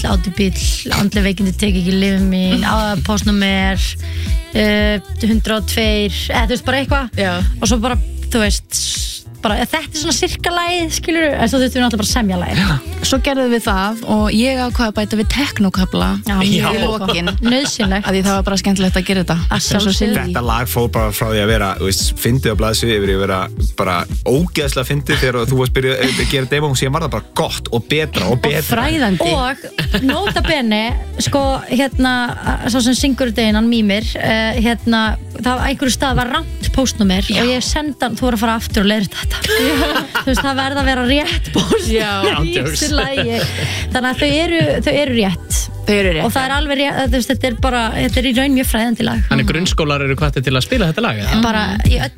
átubíl, andleg veikindi tek ekki lyfin mín, postnúmer 102, eða þú veist bara eitthvað og svo bara, þú veist bara, þetta svona sirka lagið, skilur en svo þurftum við náttúrulega bara að semja lagið Svo gerðum við það og ég ákvað að bæta við teknokabla í lokin nöðsynlegt að því það var bara skemmtilegt að gera þetta Þetta lag fór bara frá því að vera fyndið á blaðsviði yfir að vera bara ógeðslega fyndið þegar þú varst byrjuð að gera demo og síðan var það bara gott og betra og fræðandi og nota bene sko svo sem syngur deginn hann Mímir það á einhverju stað var rangt postnúmer og ég senda hann, þú voru að fara aftur og leira þetta þú veist það verða að vera rétt postnúmer í þessu lagi þannig að þau eru rétt og það er alveg rétt, þetta er í raun mjög fræðandi lag Þannig grunnskólar eru hvattir til að spila þetta lag? Bara í